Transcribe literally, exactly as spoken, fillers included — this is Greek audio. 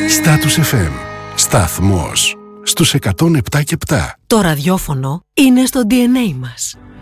Status εφ εμ. Σταθμός στους εκατόν επτά και επτά. Το ραδιόφωνο είναι στο ντι εν έι μας.